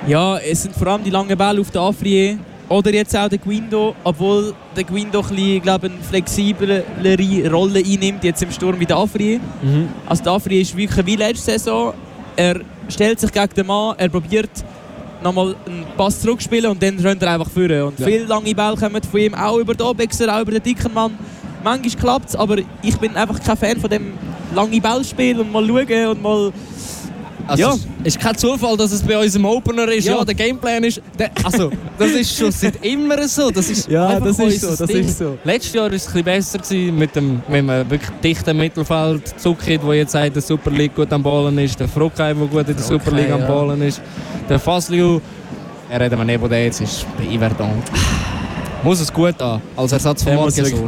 Ja, es sind vor allem die langen Bälle auf der Afrié. Oder jetzt auch der Guindo, obwohl der Guindo eine flexiblere Rolle einnimmt, jetzt im Sturm wie der Afrié. Also der Afrié ist wirklich wie letzte Saison. Er stellt sich gegen den Mann, er probiert nochmal einen Pass zurückspielen und dann rennt er einfach führen. Und viele lange Bälle kommen von ihm, auch über den Obexer, auch über den dicken Mann. Manchmal klappt es, aber ich bin einfach kein Fan von dem langen Ballspiel und mal schauen und mal... Also es ist kein Zufall, dass es bei uns im Opener ist. Ja, der Gameplan ist... das ist schon seit immer so. Das ist das ist so. Letztes Jahr war es ein bisschen besser gewesen mit dem wirklich dichten Mittelfeld. Zuckit, der jetzt in der Super League gut am Ballen ist. Der Frokheim, der gut in der Super League am Ballen ist. Der Fasliu, reden wir nicht, wo der jetzt ist, bei Yverdon. Muss es gut an, als Ersatz von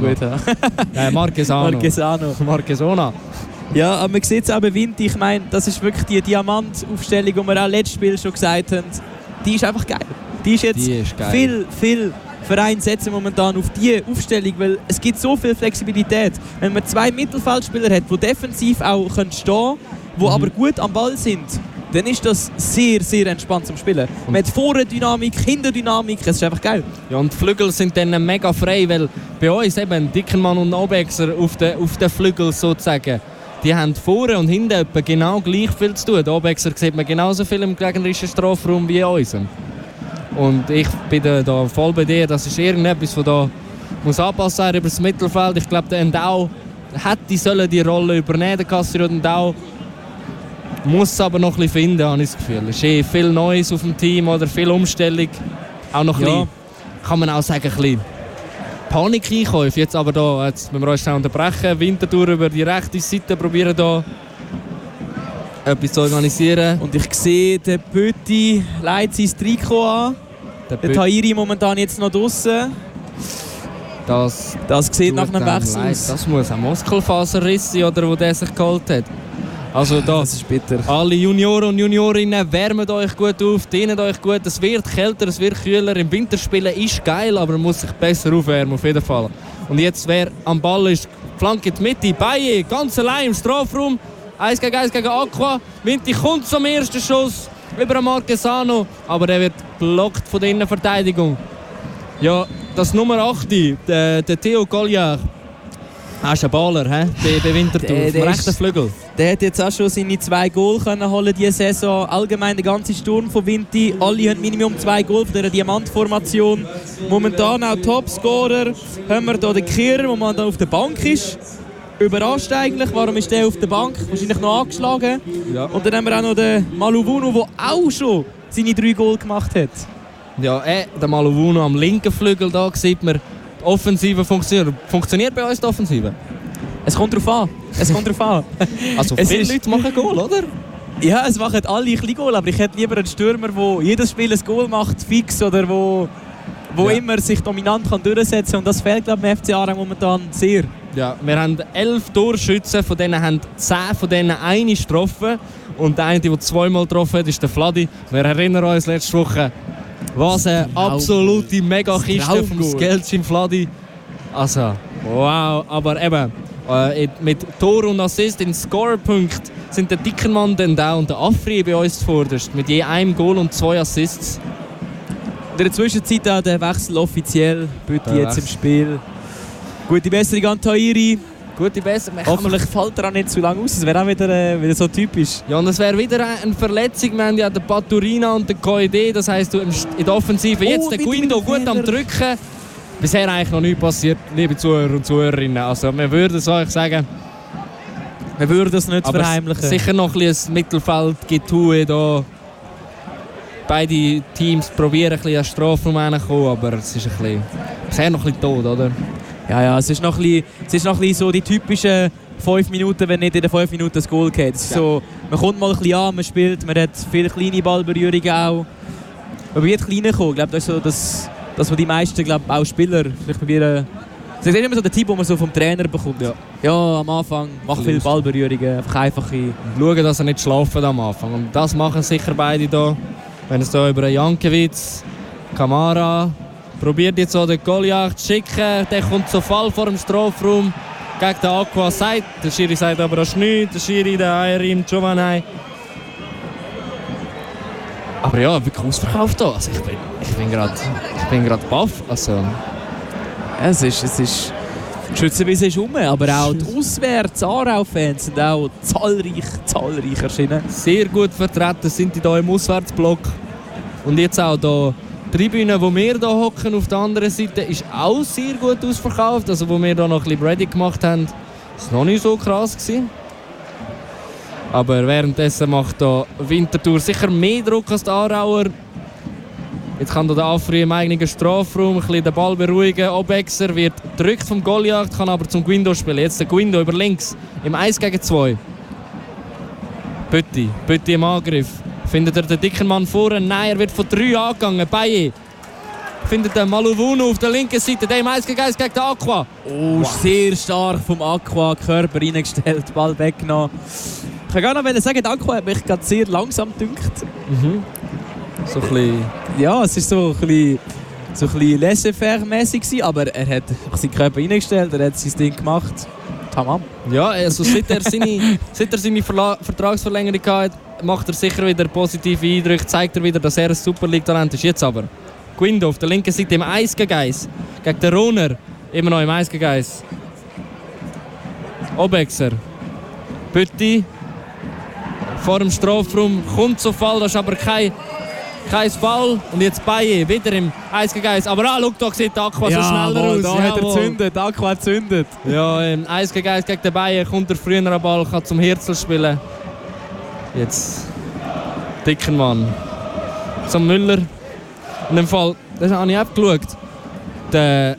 Marquesano. Ja, aber man sieht es auch bei Vinti. Ich meine, das ist wirklich die Diamantaufstellung, die wir auch letztes Spiel schon gesagt haben. Die ist einfach geil. Die ist jetzt viel Vereine setzen momentan auf diese Aufstellung, weil es gibt so viel Flexibilität. Wenn man 2 Mittelfeldspieler hat, die defensiv auch stehen können, die aber gut am Ball sind, dann ist das sehr, sehr entspannt zum Spielen. Man hat vorne Dynamik, hinten Dynamik, es ist einfach geil. Ja, und die Flügel sind dann mega frei, weil bei uns eben Dickermann und Obexer auf den Flügel sozusagen, die haben vorne und hinten etwa genau gleich viel zu tun. Der Obexer sieht man genauso viel im gegnerischen Strafraum wie uns. Und ich bin da voll bei dir, das ist irgendetwas, das da muss anpassen sein über das Mittelfeld. Ich glaube, der Endau hätte die Rolle übernehmen, der Cassio Endau. Muss es aber noch ein bisschen finden, habe ich das Gefühl. Es ist viel Neues auf dem Team oder viel Umstellung. Auch noch ein bisschen, kann man auch sagen, ein bisschen Panikeinkäufe. Jetzt aber da, jetzt müssen wir uns schnell unterbrechen. Winterthur über die rechte Seite probieren da etwas zu organisieren. Und ich sehe, der Pötti leitet sein Trikot an. Der Tahiri momentan jetzt noch draussen. Das sieht nach einem Wechsel aus. Das muss ein Muskelfaserriss sein, oder, wo der sich geholt hat. Also da, das ist bitter. Alle Junioren und Juniorinnen, wärmt euch gut auf, dehnt euch gut. Es wird kälter, es wird kühler. Im Winter spielen ist geil, aber man muss sich besser aufwärmen, auf jeden Fall. Und jetzt, wer am Ball ist, Flanke in die Mitte. Baye, ganz allein im Strafraum. 1 gegen Aqua. Vinti kommt zum ersten Schuss über Marquesano, aber der wird blockt von der Innenverteidigung. Ja, das Nummer 8, der Theo Collier. Er ist ein Baller, bei Winterthur, auf dem rechten Flügel. Der hat jetzt auch schon seine 2 Goal holen diese Saison. Allgemein der ganze Sturm von Vinti. Alle haben Minimum 2 Goal von dieser Diamantformation. Momentan auch Topscorer. Haben wir hier den Kehrer, der man dann auf der Bank ist. Überrascht eigentlich, warum ist der auf der Bank? Wahrscheinlich noch angeschlagen. Ja. Und dann haben wir auch noch den Maluvuno, der auch schon seine 3 Goal gemacht hat. Ja, der Maluvuno am linken Flügel, da sieht man, die Offensive funktioniert bei uns die Offensive? Es kommt drauf an. Also viele Leute machen Goal, oder? Ja, es machen alle ein bisschen Goal, aber ich hätte lieber einen Stürmer, der jedes Spiel ein Goal macht, fix, oder wo immer sich dominant kann durchsetzen kann. Und das fehlt, glaube ich, im FC Aarau momentan sehr. Ja, wir haben 11 Torschützen, von denen haben 10 von denen eine getroffen. Und der eine, der 2-mal getroffen hat, ist der Vladi. Wir erinnern uns letzte Woche, was eine absolute Megakiste vom Skelcin Vladi. Also, wow. Aber eben, mit Tor und Assist in Scorerpunkt sind der Dickermann, der Endau und der Afri bei uns zuvorderst. Mit je einem Goal und 2 Assists. In der Zwischenzeit auch der Wechsel offiziell. Bitte jetzt im Spiel. Gute Besserung an Tahiri. Gute Besserung. Hoffentlich fällt er auch nicht zu lange aus. Das wäre auch wieder so typisch. Ja, und es wäre wieder eine Verletzung. Wir haben ja den Paturina und den Koide. Das heisst, du in der Offensive jetzt der Guindo gut am Drücken. Bisher eigentlich noch nichts passiert, liebe Zuhörer und Zuhörerinnen. Also, wir würden es euch sagen. Wir würden es nicht verheimlichen. Sicher noch ein bisschen Mittelfeld-Getue da. Beide Teams probieren ein bisschen an Strafraum reinzukommen, aber es ist bisher noch ein bisschen tot, oder? Ja, es ist noch ein bisschen so die typischen 5 Minuten, wenn nicht in den 5 Minuten das Goal geht. So, man kommt mal ein bisschen an, man spielt, man hat viele kleine Ballberührungen auch. Man probiert klein kommen. Ich glaube, das ist so das was die meisten auch Spieler vielleicht probieren. Das ist immer so der Tipp, den man so vom Trainer bekommt. Ja, am Anfang mach viele Ballberührungen, einfache. Schauen, dass er nicht schlafen am Anfang. Und das machen sicher beide hier. Wenn es hier über Jankiewicz, Kamara, probiert jetzt so den Goliath zu schicken. Der kommt zu Fall vor dem Strafraum gegen den Aqua. Der Schiri sagt aber auch nichts. Der Schiri, der Ayrim, Giovanni. Aber ja, wirklich ausverkauft da. Also ich bin gerade baff. Also. Es ist Schützenwiese ist rum, aber auch die Auswärts-Aarau-Fans sind auch zahlreich erschienen. Sehr gut vertreten sind die hier im Auswärtsblock. Und jetzt auch hier die Tribüne, wo wir hier hocken auf der anderen Seite, ist auch sehr gut ausverkauft. Also wo wir hier noch ein bisschen ready gemacht haben, ist noch nicht so krass gewesen. Aber währenddessen macht hier Winterthur sicher mehr Druck als die Aarauer. Jetzt kann der Afri im eigenen Strafraum ein bisschen den Ball beruhigen. Obexer wird gedrückt vom Goliath, kann aber zum Guindo spielen. Jetzt der Guindo über links im 1 gegen 2. Pötti im Angriff. Findet er den dicken Mann vorne? Nein, er wird von 3 angegangen. Baye findet den Maluvunu auf der linken Seite. Der im 1 gegen 1 gegen den Aqua. Oh, sehr stark vom Aqua. Körper reingestellt, Ball weggenommen. Ich kann gar noch sagen, der Aqua hat mich gerade sehr langsam gedünkt. So ein bisschen. Ja, es war so ein bisschen laissez-faire-mässig, aber er hat seinen Körper reingestellt, er hat sein Ding gemacht. Tamam. Ja, also seit er seine Vertragsverlängerung hat, macht er sicher wieder positive Eindrücke, zeigt er wieder, dass er ein Super League-Talent ist. Jetzt aber Guindo auf der linken Seite im 1 gegen 1 gegen den Rohner, immer noch im 1 gegen 1. Obexer, Pötti vor dem Strafraum, kommt zu Fall, das ist aber kein Foul. Und jetzt Baye wieder im 1 gegen 1. Aber schau, da sieht Aqua so schneller aus. Da hat er gezündet, Aqua hat gezündet. Ja, im 1 gegen 1 gegen den Baye kommt er früher am Ball, kann zum Herzl spielen. Jetzt Dickenmann. Zum Müller. In dem Fall, das habe ich auch geschaut. Der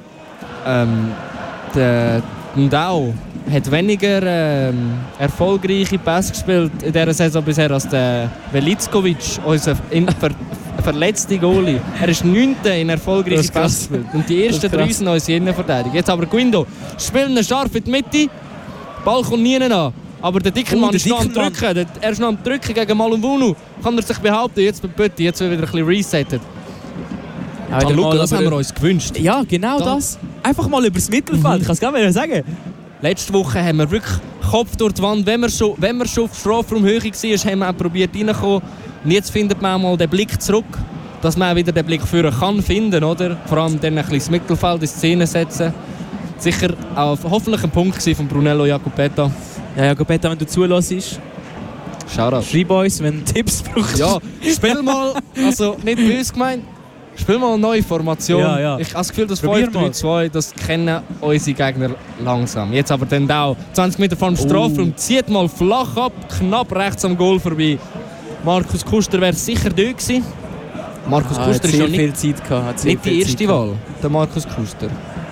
Ndao hat weniger erfolgreiche Pässe gespielt in dieser Saison bisher als der Velickovic, unser verletzte Goalie. Er ist 9. in erfolgreichen Pässe gespielt. Und die ersten 3 sind unsere Innenverteidigung. Jetzt aber Guindo spielt ihn scharf in die Mitte. Der Ball kommt nie an. Aber der Dickenmann ist noch am Drücken. Er ist noch am Drücken gegen Malumvunu. Kann er sich behaupten. Jetzt bei Pötti. Jetzt wird wieder ein bisschen resettet. Ja, das haben wir uns gewünscht. Ja, genau das. Einfach mal übers Mittelfeld. Ich kann es gar nicht sagen. Letzte Woche haben wir wirklich Kopf durch die Wand. Wenn wir schon auf Strafraumhöhe waren, haben wir auch probiert reinzukommen. Und jetzt findet man auch mal den Blick zurück, dass man auch wieder den Blick führen kann finden, oder? Vor allem dann ein bisschen das Mittelfeld in Szene setzen. Sicher auch hoffentlich ein Punkt von Brunello Jacopetta. Ja, Jacopetta, wenn du zulässt, schreib uns, wenn du Tipps brauchst. Ja, spiel mal, also nicht böse gemeint, spiel mal eine neue Formation. Ja. Ich habe das Gefühl, das 5-3-2, das kennen unsere Gegner langsam. Jetzt aber dann auch 20 Meter vor dem Strafraum, zieht mal flach ab, knapp rechts am Goal vorbei. Markus Kuster wäre sicher da gewesen. Markus Kuster ist ja nicht die erste Wahl, der Markus Kuster.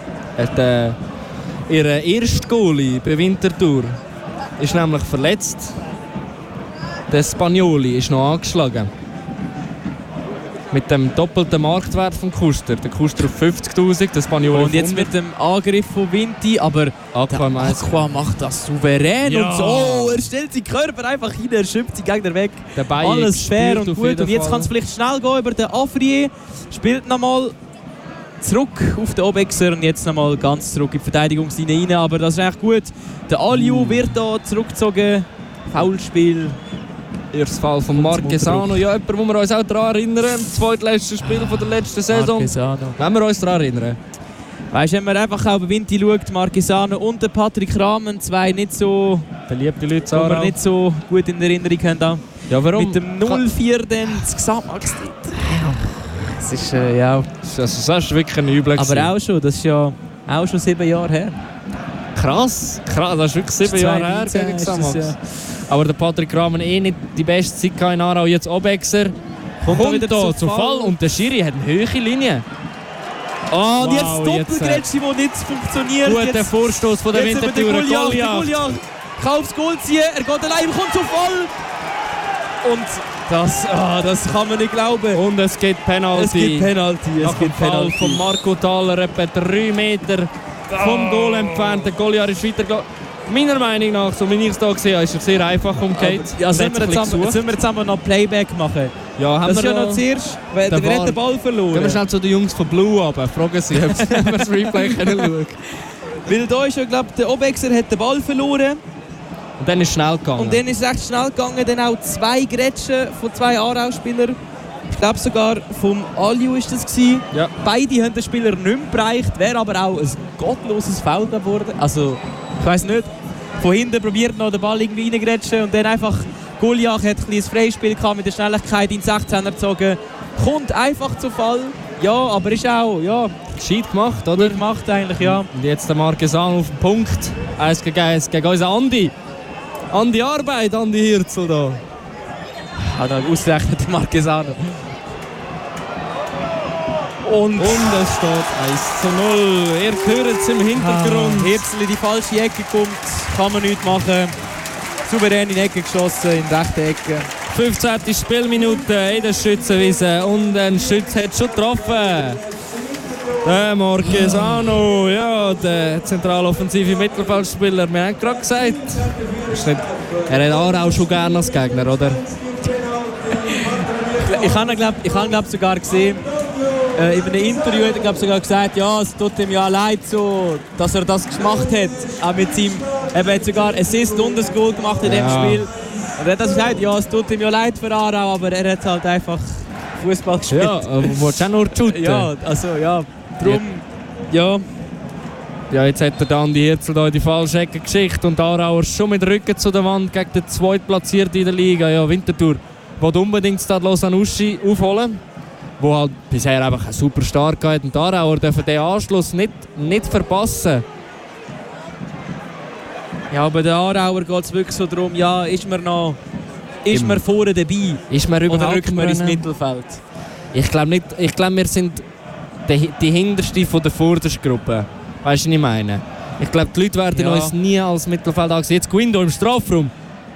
Ihr erster Goalie bei Winterthur ist nämlich verletzt. Der Spagnoli ist noch angeschlagen. Mit dem doppelten Marktwert von Kuster. Der Kuster auf 50'000, der Spagnoli. Und jetzt mit dem Angriff von Vinti, aber Aqua macht das souverän. Ja. Und so, er stellt seinen Körper einfach hin, er schiebt den Gegner weg. Alles fair und gut. Und jetzt kann es vielleicht schnell gehen über den Afrier. Spielt nochmal zurück auf den Obexer und jetzt nochmal ganz zurück in die Verteidigungslinie rein. Aber das ist echt gut. Der Aliu wird hier zurückgezogen. Foulspiel. Erstes Fall von Marquesano. Ja, jemand, wo wir uns auch daran erinnern. Das zweitletzte Spiel von der letzten Saison. Marquesano. Wenn wir uns daran erinnern. Weißt du, wenn man einfach auch bei Vinti schaut, Marquesano und der Patrick Rahmen, zwei nicht so beliebte Leute, die wir nicht so gut in Erinnerung haben. Ja, warum? Mit dem 0-4 dann das Gesamtmax. Das ist, ja... Das ist wirklich ein Übel. Aber auch schon, das ist ja auch schon 7 Jahre her. Krass, das ist wirklich 7 Jahre her gegen Gesamtmax. Ja. Aber der Patrick Rahmen nicht die beste Zeit in Aarau. Jetzt Obexer kommt wieder zu Fall und der Schiri hat eine hohe Linie. Oh, und jetzt Doppelgrätsche, die nicht funktioniert. Guter Vorstoß von der Winterthurer Goliath. Kann aufs Goal ziehen, er geht allein, kommt zu Fall. Und das kann man nicht glauben. Und es gibt Penalty. Es gibt Penalty. Von Marco Thaler, etwa 3 Meter vom Goal entfernt. Der Goliath ist weitergegangen. Meiner Meinung nach, so wie ich es hier gesehen habe, ist er sehr einfach umgekehrt. Ja, sollen wir zusammen noch Playback machen? Ja, das ist ja noch zuerst. Wer hat den Ball verloren? Gehen wir schnell zu den Jungs von Blue runter. Fragen sie, ob sie das Replay schauen können. Weil da ist ja, glaube ich, der Obexer hat den Ball verloren. Und dann ist es schnell gegangen. Und dann ist es recht schnell gegangen. Dann auch 2 Grätschen von 2 Aarau-Spielern. Ich glaube sogar vom Aliu ist das gewesen. Ja. Beide haben den Spieler nicht mehr bereicht, wäre aber auch ein gottloses Foul geworden. Also, ich weiss nicht, von hinten probiert noch den Ball irgendwie reingrätschen und dann einfach Goliath hat ein Freispiel gehabt mit der Schnelligkeit in den 16er gezogen. Kommt einfach zu Fall. Ja, aber ist auch, ja. Gescheit gemacht, oder? Gut gemacht eigentlich, ja. Und jetzt der Marquesano auf den Punkt. 1 gegen 1 gegen unseren Andi. Andi Arbeit, Andi Hirzel da. Hat er ausgerechnet, der Marquesano. Und es steht 1:0. Ihr hört es im Hintergrund. Hirzel in die falsche Ecke kommt, kann man nichts machen. Souverän in die Ecke geschossen, in die rechte Ecke. 15. Spielminute in der Schützenwiese und ein Schütze hat schon getroffen. Der Marquesano, ja, der zentraloffensive Mittelfeldspieler. Wir haben gerade gesagt, er hat Aarau schon gerne als Gegner, oder? Ich habe sogar gesehen, in einem Interview hat er sogar gesagt, ja, es tut ihm ja leid, so, dass er das gemacht hat. Auch mit seinem, er hat sogar Assist und ein Goal gemacht in dem Spiel. Und er hat gesagt, ja, es tut ihm ja leid für Aarau, aber er hat halt einfach Fußball gespielt. Ja, aber du willst auch nur shooten. Ja, also ja, darum, ja. Ja, jetzt hat der Andi Hirzel da in die falsche Ecke geschickt und Aarauer schon mit Rücken zu der Wand gegen den Zweitplatzierten in der Liga. Ja, Winterthur will unbedingt Stade Uschi aufholen, wo halt bisher einfach super stark geht. Und die Aarauer dürfen den Anschluss nicht verpassen. Ja, aber der Aarauer geht es wirklich so darum, ja, ist man vorne dabei? Ist man oder überhaupt rückt man ins Mittelfeld? Ich glaube nicht. Ich glaube, wir sind die hinterste von der vordersten Gruppe. Weißt du, was ich meine? Ich glaube, die Leute werden uns nie als Mittelfeld ansehen. Jetzt Guindo im Strafraum.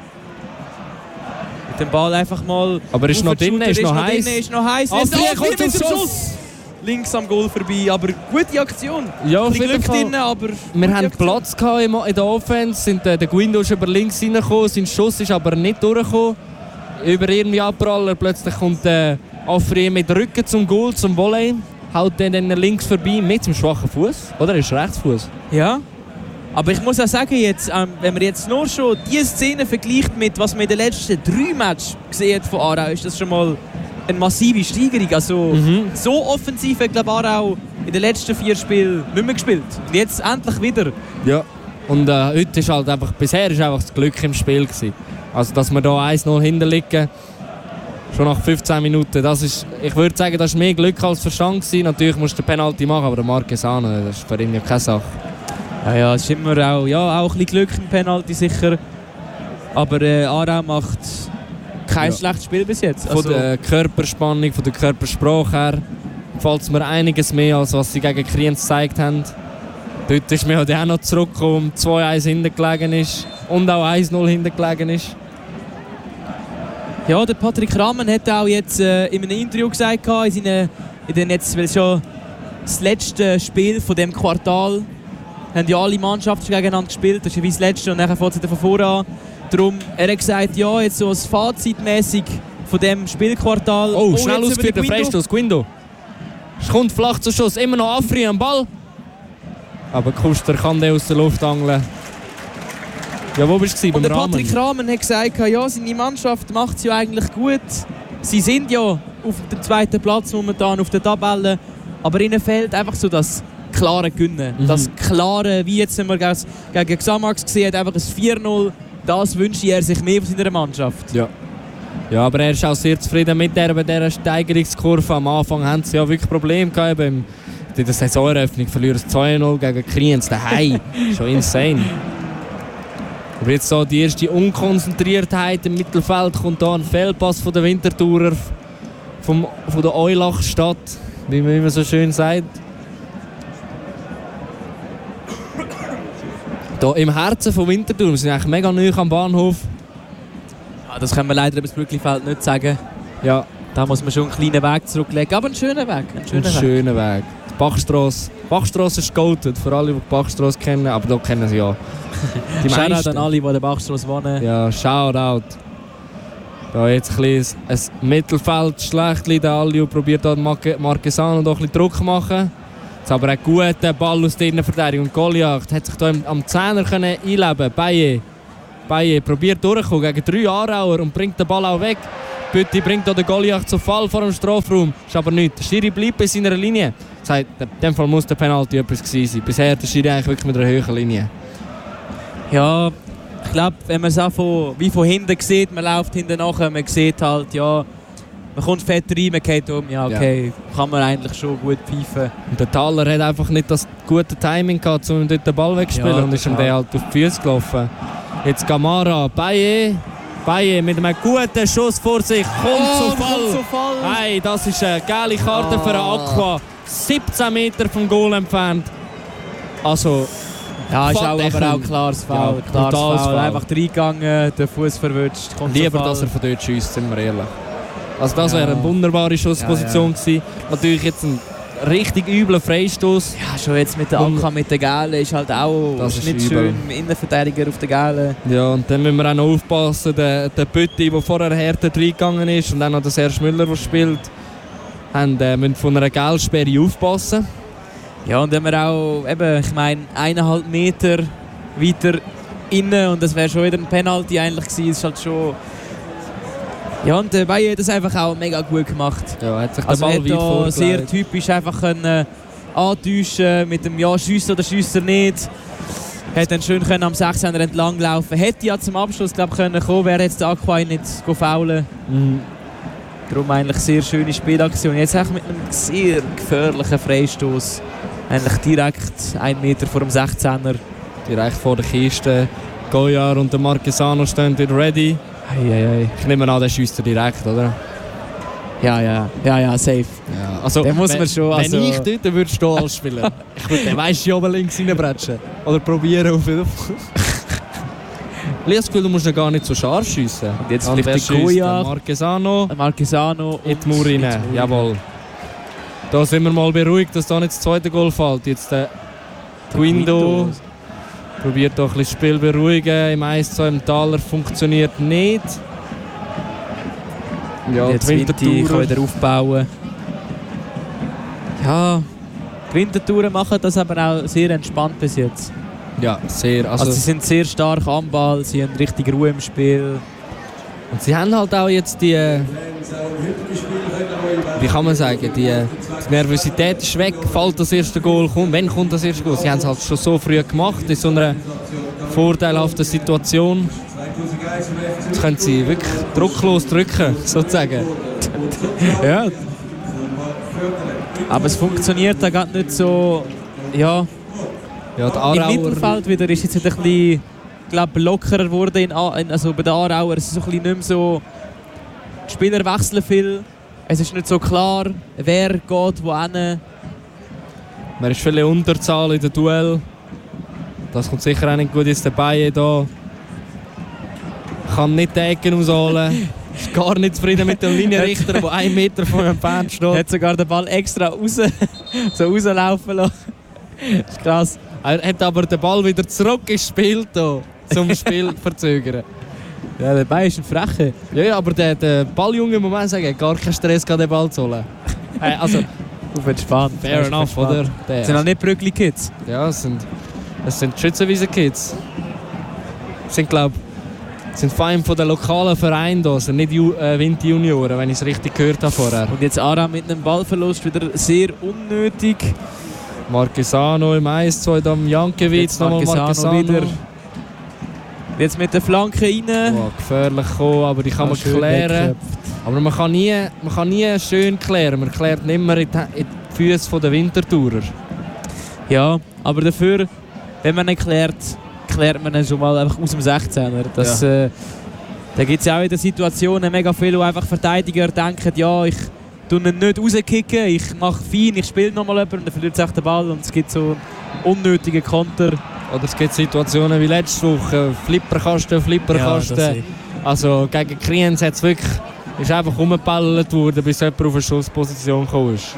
Mit dem Ball einfach mal. Aber ist noch drin, ist noch heiß. Ist noch heiß. Kommt zum Schuss. Links am Goal vorbei, aber gute Aktion. Ja, auf jeden jeden Fall. Drin, aber wir hatten Platz in der Offense. Der Guindo ist über links reingekommen, sein Schuss ist aber nicht durchgekommen. Über irgendwie Abpraller. Plötzlich kommt Afri mit Rücken zum Goal, zum Volley. Haut dann links vorbei mit dem schwachen Fuß. Oder ist Rechtsfuß? Ja. Aber ich muss auch sagen, jetzt, wenn man jetzt nur schon diese Szene vergleicht mit was man in den letzten 3 Matches gesehen hat von Aarau, ist das schon mal eine massive Steigerung. Also, so offensiv hat Aarau in den letzten 4 Spielen nicht mehr gespielt. Und jetzt endlich wieder. Ja. Und heute ist halt einfach, bisher ist einfach das Glück im Spiel gewesen. Also, dass wir hier 1:0 hinterliegen, schon nach 15 Minuten, das ist, ich würde sagen, das war mehr Glück als Verstand gewesen. Natürlich musst du den Penalty machen, aber der Marquesano, das ist für ihn ja keine Sache. Ja, es ist immer auch ein bisschen Glück im Penalty sicher. Aber Aarau macht kein schlechtes Spiel bis jetzt. Von der Körperspannung, von der Körpersprache her gefällt es mir einiges mehr, als was sie gegen Kriens gezeigt haben. Dort ist mir halt auch noch zurückgekommen, 2:1 hinten gelegen ist und auch 1:0 hinten gelegen ist. Ja, der Patrick Rahmen hat auch jetzt in einem Interview gesagt, jetzt schon das letzte Spiel von dem Quartal haben ja alle Mannschaften gegeneinander gespielt, das ist ja wie das letzte und dann fängt es von vorne an. Darum, er hat gesagt, ja, jetzt so als Fazitmäßig von dem Spielquartal. Oh, schnell ausgeführt, der Freistoß, Guindo. Es kommt flach zum Schuss, immer noch Afri am Ball. Aber Kuster kann den aus der Luft angeln. Ja, wo bist du beim Rahmen? Patrick Rahmen hat gesagt, ja, seine Mannschaft macht es ja eigentlich gut. Sie sind ja auf dem 2. Platz momentan auf der Tabelle. Aber ihnen fehlt einfach so das klare Gewinnen. Das klare, wie jetzt haben wir gegen Xamax gesehen, einfach ein 4:0. Das wünscht er sich mehr von seiner Mannschaft. Ja. Ja, aber er ist auch sehr zufrieden mit dieser Steigerungskurve. Am Anfang haben sie ja wirklich Probleme gehabt. In der Saisoneröffnung verlieren sie 2:0 gegen Kriens daheim. Schon insane. Aber jetzt so die erste Unkonzentriertheit im Mittelfeld, kommt da ein Fehlpass von der Winterthurer, von der Eulachstadt, wie man immer so schön sagt. Hier im Herzen von Winterthur, wir sind eigentlich mega nahe am Bahnhof. Ja, das können wir leider über das Brücklifeld nicht sagen. Ja. Da muss man schon einen kleinen Weg zurücklegen, aber ein schöner Weg. Ein schöner Weg. Die Bachstrasse ist golden, für alle, die die Bachstrasse kennen, aber da kennen sie ja. Die Shoutout an alle, die in der Bachstrasse wohnen. Ja, Shoutout. Da jetzt ein Mittelfeld schlecht, der Aliu probiert da Marquesano noch ein bisschen Druck machen. Jetzt aber einen guten Ball aus der Innenverteidigung. Und Goliath hat sich da am 10er einleben. Baye probiert durchzukommen gegen 3 Aarauer und bringt den Ball auch weg. Pütti bringt hier den Goliath zu Fall vor dem Strafraum. Ist aber nichts. Der Schiri bleibt bei seiner Linie. Sagt, in dem Fall muss der Penalty etwas gewesen sein. Bisher der Schiri eigentlich wirklich mit einer höheren Linie. Ja, ich glaube, wenn man es auch von hinten sieht, man läuft hinten nachher, man sieht halt, ja, man kommt fett rein, man geht um, ja okay, kann man eigentlich schon gut pfeifen. Und der Thaler hat einfach nicht das gute Timing gehabt, um dort den Ball wegzuspielen und ist ihm dann halt auf die Füße gelaufen. Jetzt Camara, Baye mit einem guten Schuss vor sich, kommt zu Fall. Hey, das ist eine geile Karte für einen Aqua. 17 Meter vom Goal entfernt. Also, ja, ist aber auch klares Foul. Ja, klares Foul. Foul. Einfach reingegangen, den Fuß verwutscht. Lieber, dass er von dort schiesst, sind wir ehrlich. Also das wäre eine wunderbare Schussposition gewesen. Natürlich jetzt ein richtig übler Freistoß. Ja, schon jetzt mit der Anka, mit der Gale ist halt auch das ist nicht übel. schön. Innenverteidiger auf der Gale. Ja, und dann müssen wir auch noch aufpassen, der Pütti, der vorher härter reingegangen ist und dann noch der Serge Müller, der spielt, müssen von einer Gelbsperre aufpassen. Ja, und wenn wir auch, eben, ich meine, 1,5 Meter weiter innen und das wäre schon wieder ein Penalty eigentlich gewesen, ist halt schon... Ja, und Baye hat das einfach auch mega gut gemacht. Ja, hat sich der Also Ball hat weit da vorgelegt. sehr typisch einfach können antäuschen mit dem ja schiessen oder schiessen nicht. Hat dann schön können am 16er entlang laufen. Hätte ja zum Abschluss glaub, können kommen, wäre jetzt der Aqua nicht faulen. Darum eigentlich sehr schöne Spielaktion. Jetzt eigentlich mit einem sehr gefährlichen Freistoß. Eigentlich direkt 1 Meter vor dem 16er. Direkt vor der Kiste. Goyard und der Marquesano stehen dort ready. Ich nehme an, der schiesst direkt, oder? Ja, safe. Ja, also, den muss man schon. Wenn Also, ich dort würde stehen als Spieler, ich würde den weisst oben links reinbretschen. Oder probieren auf jeden Fall. Ich habe das Gefühl, du musst ihn gar nicht so scharf schiessen. Und jetzt vielleicht der Goya, Marquesano in die Mauer rein. Jawohl. Da sind wir mal beruhigt, dass da nicht das zweite Goal fällt. Jetzt der Guindo probiert doch ein bisschen das Spiel beruhigen. Im 1-2 im Thaler funktioniert nicht. Ja, jetzt die Winterthur kann Winterthur wieder aufbauen. Ja, die Wintertouren machen das aber auch sehr entspannt bis jetzt. Ja, sehr. Also sie sind sehr stark am Ball, sie haben richtig Ruhe im Spiel. Und sie haben halt auch jetzt die, wie kann man sagen, die Nervosität ist weg, fällt das erste Goal, wenn kommt das erste Goal. Sie haben es halt schon so früh gemacht, in so einer vorteilhaften Situation. Jetzt können sie wirklich drucklos drücken, sozusagen. Ja. Aber es funktioniert da gerade nicht so, ja. Ja, die Aarauer, im Mittelfeld wieder ist jetzt ein bisschen, glaube lockerer geworden, also bei den Aarauer. Es ist so ein bisschen nicht mehr so, die Spieler wechseln viel. Es ist nicht so klar, wer geht wohin. man ist viele Unterzahl in den Duell. Das kommt sicher auch nicht gut, jetzt der Baye da. Kann nicht die Ecken ausholen. Ist gar nicht zufrieden mit dem Linienrichter, der 1 Meter von ihm entfernt steht. Er hat sogar den Ball extra rauslaufen lassen. Das ist krass. Er hat aber den Ball wieder zurückgespielt, zum Spiel verzögern. Ja, der Ball ist ein Frecher. Ja, aber der Balljunge im Moment sagen, gar keinen Stress, den Ball zu holen. Also, auf entspannt. Fair enough, oder? Das sind auch nicht Brückli-Kids. Ja, es sind Schützenwiesen-Kids. Sind, glaube ich, vor allem von den lokalen Vereinen da, sind nicht Winterjunioren, wenn ich es richtig gehört habe vorher. Und jetzt Aram mit einem Ballverlust wieder sehr unnötig. Marquesano im 1-2, dann Jankiewicz, nochmal Marquesano wieder. Jetzt mit der Flanke rein. Oh, gefährlich gekommen, aber die kann man klären. Aber man kann nie schön klären. Man klärt nicht mehr in die Füße der Wintertourer. Ja, aber dafür, wenn man ihn klärt man ihn schon mal einfach aus dem 16er. Da gibt es ja auch in den Situationen mega viele, wo einfach Verteidiger denken, ja, ich tue ihn nicht rauskicken, ich mache fein, ich spiele nochmal jemanden und dann verliert sich den Ball und es gibt so unnötige Konter. Oder es gibt Situationen wie letzte Woche, Flipperkasten. Ja, also gegen Kriens ist einfach rumgeballert worden, bis jemand auf eine Schussposition gekommen ist.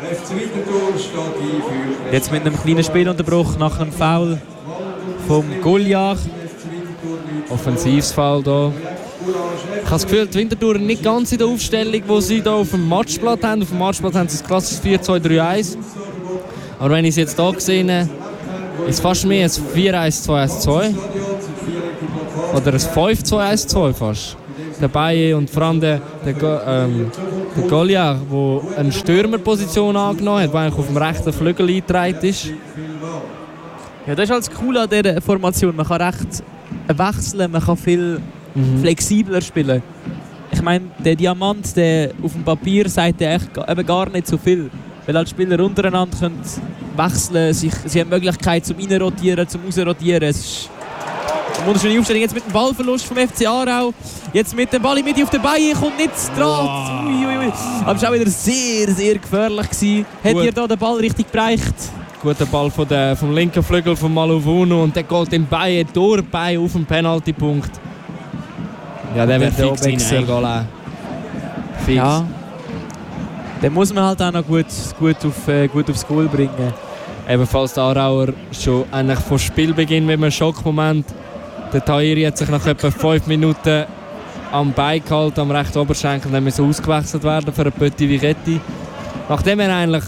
Jetzt mit einem kleinen Spielunterbruch nach einem Foul vom Goliath. Offensivsfoul hier. Ich habe das Gefühl, die Wintertourer nicht ganz in der Aufstellung, die sie hier auf dem Matchblatt haben. Auf dem Matchblatt haben sie ein klassisches 4-2-3-1. Aber wenn ich es jetzt hier gesehen habe, ist es fast mehr ein 4-1-2-1-2. Oder ein 5-2-1-2 fast. der Baye und vor allem der Goliath, der eine Stürmerposition angenommen hat, der eigentlich auf dem rechten Flügel eingetragen ist. Ja, das ist halt das Coole an dieser Formation. Man kann recht wechseln, man kann viel flexibler spielen. Ich meine, der Diamant, der auf dem Papier sagt echt eben gar nicht so viel. Weil halt Spieler untereinander können wechseln, sie haben die Möglichkeit zum Reinrotieren, zum Rausrotieren. Es ist eine wunderschöne Aufstellung. Jetzt mit dem Ballverlust vom FC Aarau. Jetzt mit dem Ball in Mitte auf den Beinen, kommt nicht zu Draht. Ui. Aber es war auch wieder sehr, sehr gefährlich gewesen. Hat ihr da den Ball richtig bereicht? Guter Ball vom linken Flügel von Malovunu und der geht im Bein durch Bein auf den Penaltypunkt. Ja, der wird fix rein, Goal. Fix. Ja. Den muss man halt auch noch gut aufs Goal bringen. Ebenfalls der Aarauer schon eigentlich von Spielbeginn mit einem Schockmoment. Der Tahiri hat sich nach etwa 5 Minuten am Bein gehalten, am rechten Oberschenkel, dann musste ausgewechselt werden für einen Petit Vigetti. Nachdem er eigentlich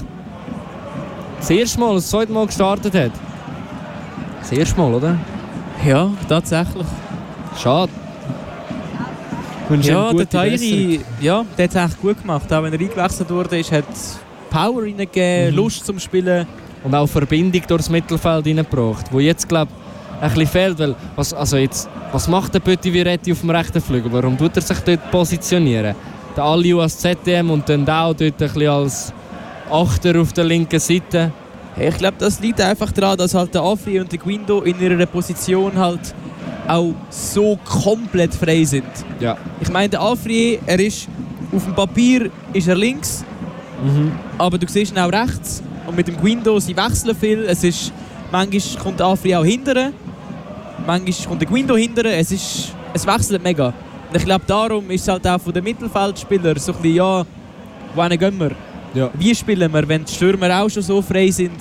das zweite Mal gestartet hat. Das erste Mal, oder? Ja, tatsächlich. Schade. Ja, der Tahiri, ja, der hat es echt gut gemacht. Auch wenn er eingewechselt wurde, hat Power reingegeben, Lust zum Spielen. Und auch Verbindung durchs Mittelfeld reingebracht, wo jetzt, glaube ich, ein bisschen fehlt. Weil, was macht der Petit Vigetti auf dem rechten Flügel? Warum tut er sich dort positionieren? Der Aliou als ZDM und dann auch dort ein bisschen als Achter auf der linken Seite. Hey, ich glaube, das liegt einfach daran, dass halt der Afri und der Guindo in ihrer Position halt auch so komplett frei sind. Ja. Ich meine, der Afri, er ist auf dem Papier ist er links, aber du siehst ihn auch rechts. Und mit dem Guindo, sie wechseln viel. Manchmal kommt der Afri auch hinteren, manchmal kommt der Guindo hinteren. Es wechselt mega. Und ich glaube, darum ist es halt auch von den Mittelfeldspielern so ein bisschen, ja, wohin gehen wir? Ja. Wie spielen wir, wenn die Stürmer auch schon so frei sind?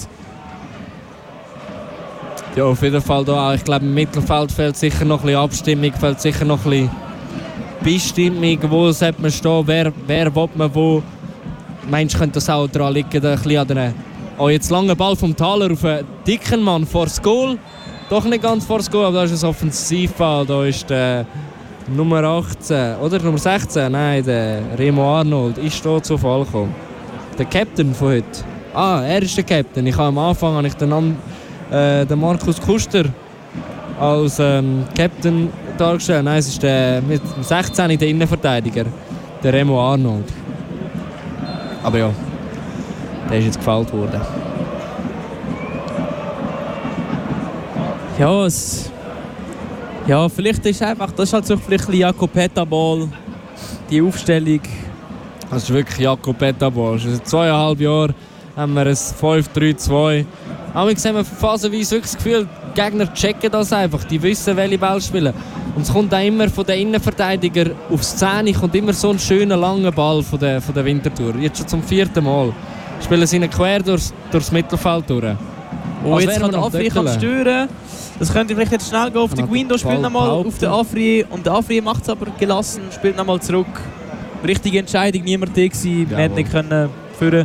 Ja, auf jeden Fall da auch. Ich glaube, im Mittelfeld fehlt sicher noch ein bisschen Abstimmung, fehlt sicher noch ein bisschen Bestimmung, wo sollte man stehen, wer will man wo. Meinst du, könnte das auch daran liegen, ein bisschen an den jetzt langen Ball vom Thaler auf einen dicken Mann vor das Goal. Doch nicht ganz vor das Goal, aber da ist ein Offensivfall. Da ist der Nummer 18, oder Nummer 16, nein, der Remo Arnold, ist da zu Fall gekommen. Der Captain von heute. Er ist der Captain. Am Anfang den Markus Kuster als Captain dargestellt. Nein, es ist der mit 16 der Innenverteidiger, der Remo Arnold. Aber ja, der ist jetzt gefällt worden. Ja, vielleicht ist einfach, das ist halt so vielleicht ein Jakobeta-Ball, die Aufstellung. Das ist wirklich Jakobeta-Ball. Seit 2,5 Jahren haben wir ein 5-3-2. Aber sehen wir phasenweise wirklich das Gefühl, die Gegner checken das einfach. Die wissen, welche Ball spielen. Und es kommt auch immer von den Innenverteidigern aufs 10. Kommt immer so ein schöner, langer Ball von der Winterthur. Jetzt schon zum 4. Mal. Spielen sie ihn quer durchs Mittelfeld durch. Oh, jetzt kann der Afri stören. Das könnte vielleicht jetzt schnell gehen. Auf den Guindo spielt nochmal auf den Afri. Und der Afri macht es aber gelassen, spielt nochmal zurück. Richtige Entscheidung, niemand da gewesen. Wir hätten nicht führen.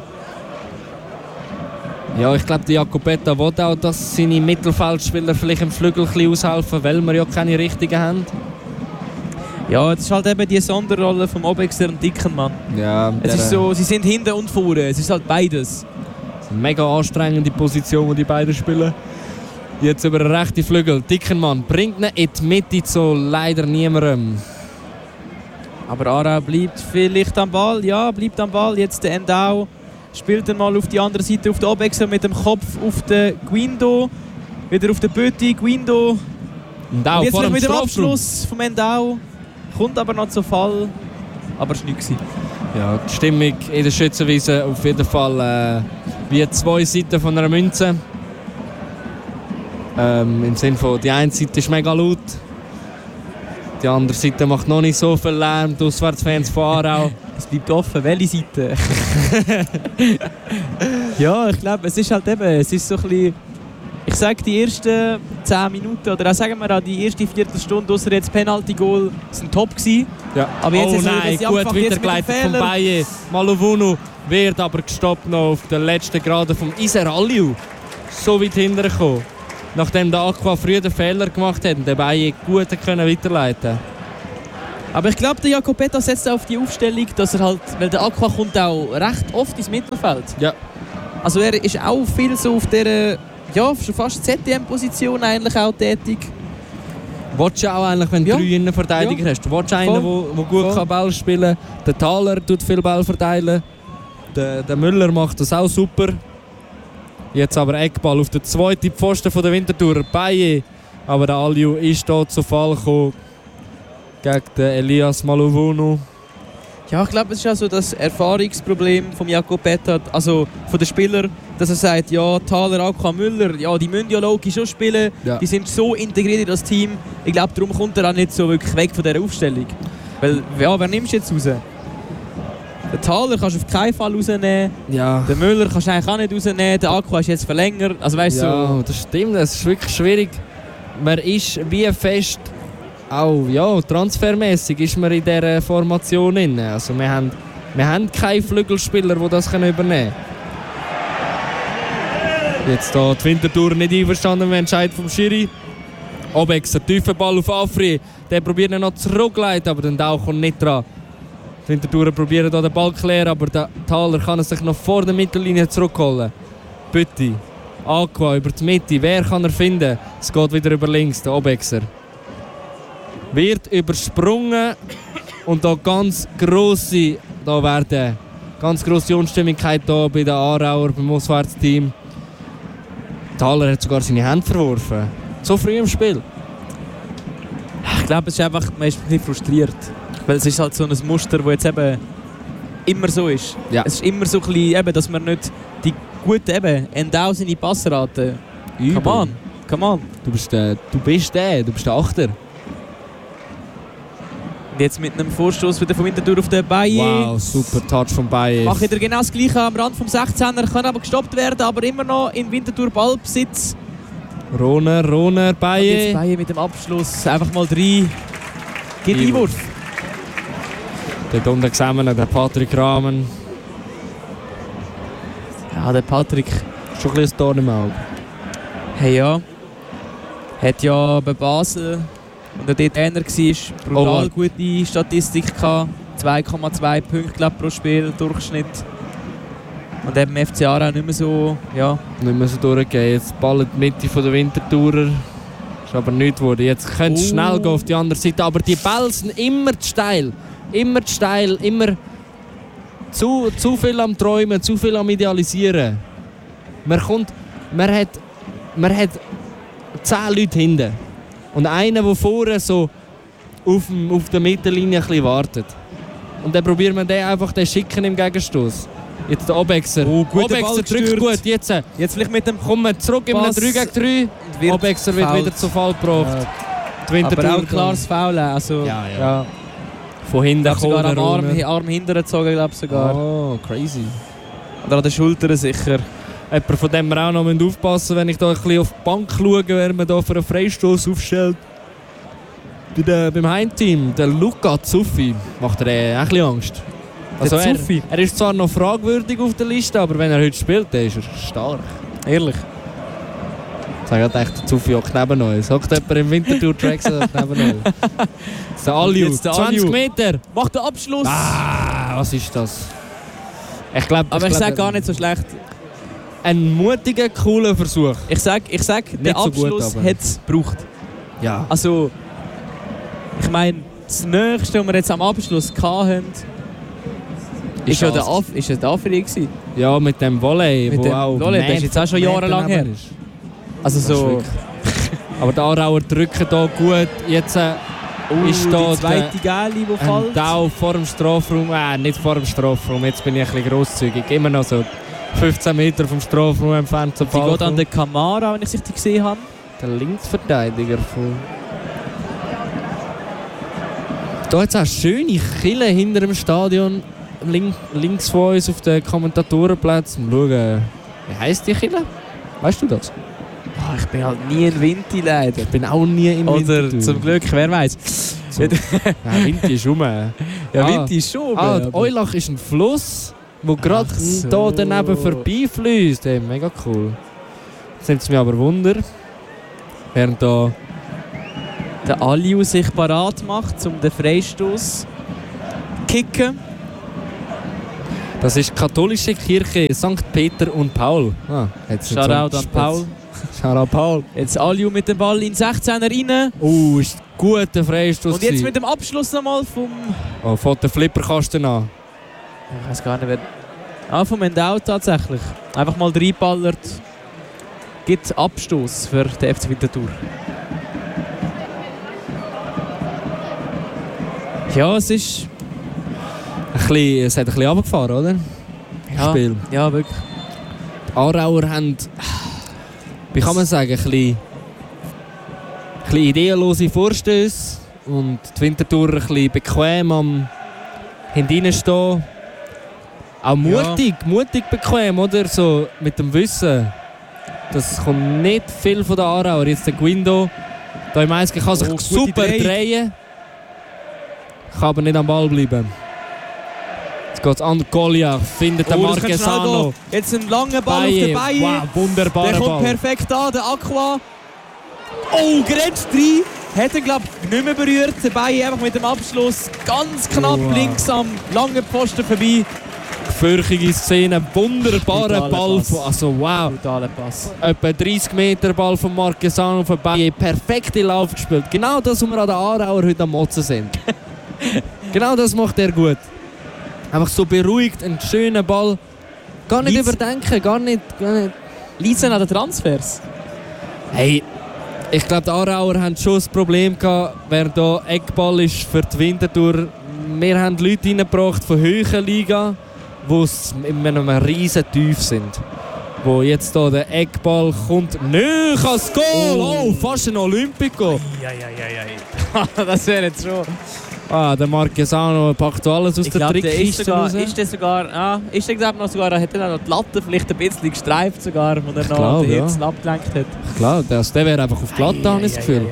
Ja, ich glaube, Jakobeta will auch, dass seine Mittelfeldspieler vielleicht im Flügel ein bisschen aushelfen, weil wir ja keine richtigen haben. Ja, es ist halt eben die Sonderrolle vom Obexer und Dickenmann. Ja, es ist so, sie sind hinten und vorne. Es ist halt beides. Das ist eine mega anstrengende Position, die beiden spielen. Jetzt über den rechten Flügel. Dickenmann bringt ihn in die Mitte zu leider niemandem. Aber Aarau bleibt vielleicht am Ball. Ja, bleibt am Ball. Jetzt der Endau. Spielt dann mal auf die andere Seite auf den Obexer mit dem Kopf auf den Guindo. Wieder auf den Petit, Guindo. Endau, und jetzt vor dem wieder Abschluss vom Endau. Kommt aber noch zu Fall. Aber es war nichts. Ja, die Stimmung in der Schützenwiese auf jeden Fall wie 2 Seiten von einer Münze. Im Sinne von, die eine Seite ist mega laut. Die andere Seite macht noch nicht so viel Lärm. Die Auswärtsfans von Aarau. Es bleibt offen, welche Seite? Ja, ich glaube, es ist halt eben, es ist so ein bisschen, ich sage die ersten 10 Minuten oder auch sagen wir auch die erste Viertelstunde, ausser jetzt Penalty-Goal, sind top gewesen. Ja. Aber jetzt nein, gut weitergeleitet von Baye. Malovunu wird aber gestoppt noch auf der letzten Gerade vom Iser Aliou. So weit hinterher gekommen. Nachdem der Aqua früher den Fehler gemacht hat und der Baye gut weiterleiten konnte. Aber ich glaube, der Jacopetta setzt auf die Aufstellung, dass er halt, weil der Aqua kommt auch recht oft ins Mittelfeld. Ja. Also er ist auch viel so auf dieser, ja, schon fast ZDM-Position eigentlich auch tätig. Willst du auch eigentlich, wenn du 3 Innenverteidiger hast? Du willst einen, der gut kann Ball spielen kann. Der Thaler tut viel Ball verteilen. Der Müller macht das auch super. Jetzt aber Eckball auf den zweiten Pfosten von der Winterthurer. Baye. Aber der Aliou ist hier zu Fall gekommen gegen den Elias Maluvuno. Ja, ich glaube, es ist auch so das Erfahrungsproblem von Jacopetta, also von den Spielern, dass er sagt, ja, Thaler, Aqua, Müller, ja, die müssen ja logisch schon spielen, die sind so integriert in das Team. Ich glaube, darum kommt er auch nicht so wirklich weg von dieser Aufstellung. Weil, ja, wer nimmst du jetzt raus? Den Thaler kannst du auf keinen Fall rausnehmen. Ja. Den Müller kannst du eigentlich auch nicht rausnehmen. Der Aqua ist jetzt verlängert. Also, weißt, ja, so. Das stimmt, das ist wirklich schwierig. Man ist wie fest, auch ja, transfermässig ist man in dieser Formation drin. Also wir haben keine Flügelspieler, die das übernehmen können. Jetzt hier die Winterthur nicht einverstanden mit dem Entscheid vom Schiri. Obexer, tiefer Ball auf Afri. Der probiert ihn noch zurückzuleiten, aber der Dau kommt nicht dran. Die Winterthur probieren hier den Ball zu klären, aber der Thaler kann sich noch vor der Mittellinie zurückholen. Bitte. Aqua über die Mitte. Wer kann er finden? Es geht wieder über links, der Obexer. Wird übersprungen und da ganz grosse Unstimmigkeit da bei den Aarauer, beim Auswärtsteam. Thaler hat sogar seine Hände verworfen. So früh im Spiel. Ich glaube, es ist einfach, man ist ein bisschen frustriert. Weil es ist halt so ein Muster, das jetzt eben immer so ist. Ja. Es ist immer so ein bisschen, eben, dass man nicht die guten, eben, Endau seine Passraten. Come on. Du bist der Achter. Und jetzt mit einem Vorstoß wieder von Winterthur auf den Baye. Wow, super Touch von Baye. Macht wieder genau das Gleiche am Rand vom 16er. Kann aber gestoppt werden, aber immer noch in Winterthur Ballbesitz. Rohner, Baye. Und jetzt Baye mit dem Abschluss. Einfach mal 3. Gibt Einwurf. Dort unten zusammen der Patrick Rahmen. Ja, der Patrick. Schon ein bisschen ein Dorn im Auge. Hey, ja. Hat ja bei Basel, und er dort Trainer war, brutal gute Statistik gehabt. 2,2 Punkte glaub, pro Spiel, Durchschnitt. Und eben im FC Aarau nicht mehr so, ja. Nicht mehr so durchgehen. Jetzt Ball in die Mitte der Winterthurer. Ist aber nichts geworden. Jetzt könnte es schnell gehen auf die andere Seite. Aber die Bälle sind immer zu steil. Immer zu viel am Träumen, zu viel am Idealisieren. Man hat 10 Leute hinten. Und einer, der vorne so auf der Mittellinie ein bisschen wartet. Und dann probiert man den einfach schicken im Gegenstoß. Jetzt der Obexer. Obexer drückt gut. Jetzt vielleicht mit dem kommen wir zurück in einem 3 gegen 3. Obexer wird wieder zu Fall gebracht. Ja. Aber auch klares Foul. Also, ja. Von hinten sogar am Arm hinten gezogen, glaube ich sogar. Oh, crazy. Oder an den Schultern sicher. Jemand, von dem wir auch noch aufpassen müssen, wenn ich da ein bisschen auf die Bank schaue, wer man da für einen Freistoß aufstellt. Beim Heimteam, der Luca Zuffi, macht er auch ein bisschen Angst. Also er ist zwar noch fragwürdig auf der Liste, aber wenn er heute spielt, dann ist er stark. Ehrlich. Ich sage echt, der Zuffi hockt neben uns. Hockt jemand im Winterthur-Tracks neben uns. Das ist der Aliou, 20 Meter. Macht den Abschluss. Was ist das? Ich sage gar nicht so schlecht. Ein mutiger, cooler Versuch. Ich sag der Abschluss hat es gebraucht. Ja. Also, ich meine, das Nächste, was wir jetzt am Abschluss hatten, ist ja der Afri. Ja, mit dem Volley. Mit dem Volley, das ist jetzt auch schon jahrelang her. Also so. Aber die Aarauer drücken hier gut. Jetzt ist da die zweite Gäli, die fällt. Dau vor dem Strafraum. Nicht vor dem Strafraum. Jetzt bin ich ein bisschen grosszügig. Immer noch so 15 Meter vom Strafraum entfernt zum Ball. Die geht an den Kamara, wenn ich es richtig gesehen habe. Der Linksverteidiger von. Hier hat es auch schöne Kille hinter dem Stadion. Links von uns auf den Kommentatorenplatz. Mal schauen, wie heisst die Kille? Weißt du das? Ich bin halt nie in Vinti leider. Ich bin auch nie in Vinti. Oder zum Glück, wer weiß. Vinti ist rum. Vinti ist schon. Eulach ist ein Fluss, der gerade hier daneben vorbeifließt. Hey, mega cool. Jetzt nimmt es mich aber Wunder, während da der Aliu sich parat macht, um den Freistoß zu kicken. Das ist die katholische Kirche St. Peter und Paul. Shoutout an Paul. Shoutout Paul. Jetzt Aliu mit dem Ball in den 16er rein. Ist ein guter Freistoß. Und jetzt mit dem Abschluss nochmal vom... Von der Flipperkasten an. Ich weiß gar nicht, wer... vom Endau tatsächlich. Einfach mal reinballert. Gibt Abstoß für die FC Winterthur. Ja, es ist... Es hat ein bisschen runtergefahren, oder? Ja, Spiel. Ja, wirklich. Die Aarauer haben, wie kann man sagen, ein bisschen ideenlose Vorstöße und die Winterthur ein bisschen bequem am Hineinstehen. Auch mutig bequem, oder? So mit dem Wissen. Das kommt nicht viel von der Aarauer. Jetzt der Guindo, da im Eis kann sich super drehen, kann aber nicht am Ball bleiben. Jetzt geht es an Goliath, findet den Marquesano. Jetzt ein langer Ball auf den Beinen. Wow, wunderbarer Der kommt Ball. perfekt an, der Aqua. Grenzt rein. Hat er, glaube ich, nicht mehr berührt. Der Bein einfach mit dem Abschluss ganz knapp links am langen Pfosten vorbei. Gefürchtige Szene, wunderbarer Ball. Also wow. Brutaler Pass. Etwa 30 Meter Ball von Marquesano vorbei. Perfekte Lauf gespielt. Genau das, was wir an den Aarauer heute am Motzen sind. Genau das macht er gut. Einfach so beruhigt, ein schöner Ball. Gar nicht überdenken, gar nicht. Liegt es an den Transfers? Hey, ich glaube, die Aarauer haben schon das Problem gehabt, wer da Eckball ist für die Winterthur. Wir haben Leute reingebracht von höheren Liga, die in einem riesen Tief sind. Wo jetzt hier der Eckball kommt. Nöch als Goal! Fast ein Olympico! Das wäre jetzt schon... Der Marquesano packt alles aus der Trickkiste raus. Ist der sogar, hat er noch die Latte vielleicht ein bisschen gestreift sogar, wo er noch den Hitze abgelenkt hat. Klar, der wäre einfach auf die Latte, habe ich das Gefühl.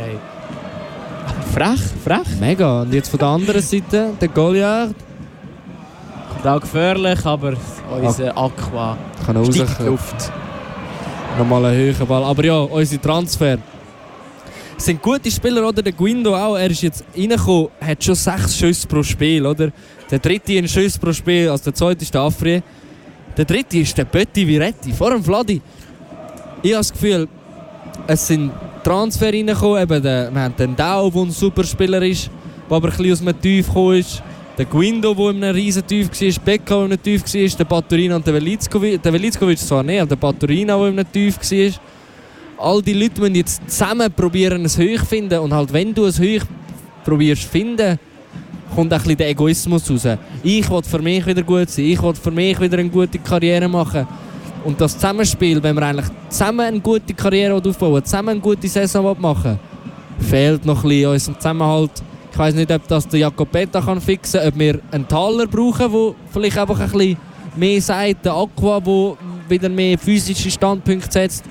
Aber frech. Mega. Und jetzt von der anderen Seite, der Goliath. Kommt auch gefährlich, aber unser Aqua kann steigt in die Luft. Nochmal ein höherer Ball. Aber ja, unsere Transfer. Es sind gute Spieler, oder? Der Guindo auch. Er ist jetzt reingekommen, hat schon 6 Schüsse pro Spiel, oder? Der dritte in Schüsse pro Spiel, also der zweite ist der Afri. Der dritte ist der Pötti Viretti, vor dem Vladi. Ich habe das Gefühl, es sind Transfer reingekommen. Eben wir haben den Dau, der ein super Spieler ist, der aber ein bisschen aus dem Tief gekommen ist. Der Guindo, der in einem riesen Tief war. Becca, der in einem Tief war. Der Baturina und der Velickovic. Der Velickovic zwar nicht, aber der Baturina, der in einem Tief war. All die Leute müssen jetzt zusammen probieren, ein Höch zu finden. Und halt, wenn du ein Höch probierst zu finden, kommt auch ein bisschen der Egoismus raus. Ich will für mich wieder gut sein. Ich will für mich wieder eine gute Karriere machen. Und das Zusammenspiel, wenn wir eigentlich zusammen eine gute Karriere aufbauen, zusammen eine gute Saison machen, fehlt noch ein bisschen unserem Zusammenhalt. Ich weiss nicht, ob das der Jacopetta fixen kann, ob wir einen Taler brauchen, der vielleicht einfach ein bisschen mehr sagt, der Aqua, der wieder mehr physische Standpunkte setzt.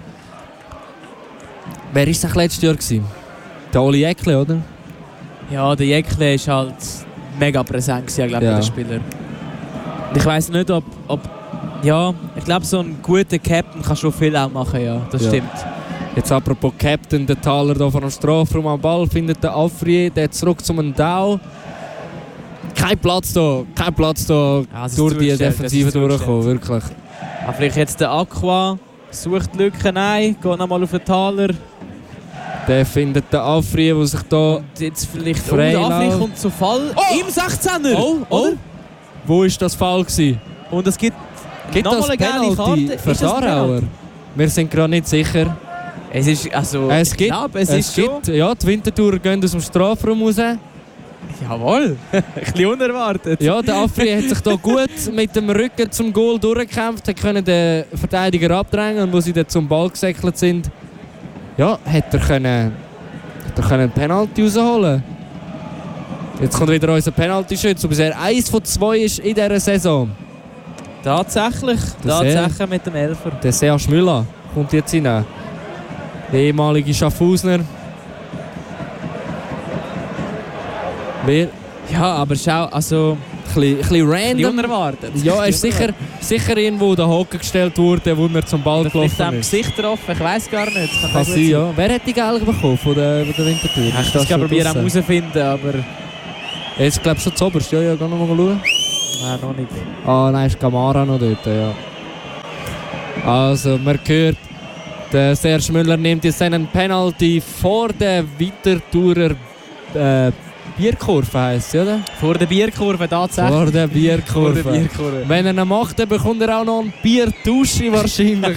Wer war es letztes Jahr? Der Oli Jäckle, oder? Ja, der Jäckle ist halt mega präsent, glaube ich, der Spieler. Ich weiss nicht, ob ja, ich glaube, so ein guter Captain kann schon viel auch machen, ja, das stimmt. Jetzt apropos Captain, der Thaler hier vor dem Strafraum am Ball, findet der Afri, der zurück zum Dau. Kein Platz da durch die Defensive durchkommen, wirklich. Aber vielleicht jetzt der Aqua, sucht Lücken ein, geht nochmal auf den Thaler. Der findet den Afri, der sich da jetzt vielleicht frei der Afri kommt zu Fall im 16er. Oder? Wo war das Fall gewesen? Und es gibt das eine gelbe Karte für die Aarauer? Wir sind gerade nicht sicher. Es ist ja, die Winterthur gehen aus dem Strafraum raus. Jawohl, ein bisschen unerwartet. Ja, der Afri hat sich da gut mit dem Rücken zum Goal durchgekämpft, hat können den Verteidiger abdrängen und wo sie dann zum Ball gesäckelt sind, ja, hat er können einen Penalty rausholen. Jetzt kommt wieder unser Penalty-Schütze, bisher 1 von 2 ist in dieser Saison. Tatsächlich mit dem Elfer. Der Serge Müller kommt jetzt rein. Der ehemalige Schaffhausner. Ja, aber schau, also... bisschen random. Unerwartet. Ja, er ist sicher irgendwo in den Haken gestellt worden, wo er zum Ball gelaufen ist. Vielleicht Gesicht getroffen, ich weiss gar nicht. Kann sein, ja. Wer hat die Gelbe bekommen von der Winterthur? Ich das kann probieren auch herausfinden, aber... Jetzt glaube ich schon zu oberst. Ja, geh noch mal schauen. Nein, noch nicht. Ah, nein, ist Kamara noch dort, ja. Also, man hört, der Serge Müller nimmt jetzt einen Penalty vor der Winterthurer Bierkurve, heisst es, oder? Vor der Bierkurve, tatsächlich. Vor der Bierkurve. Vor der Bierkurve. Wenn er ihn macht, dann bekommt er auch noch ein Biertuschi wahrscheinlich.